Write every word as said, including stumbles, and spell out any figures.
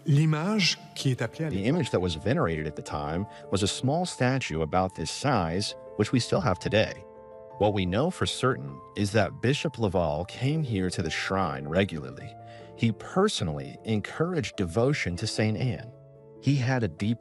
L'image qui est appelée à The l'époque. image that was venerated at the time was a small statue about this size, which we still have today. What we know for certain is that Bishop Laval came here to the shrine regularly. He personally encouraged devotion to Saint Anne. He had a deep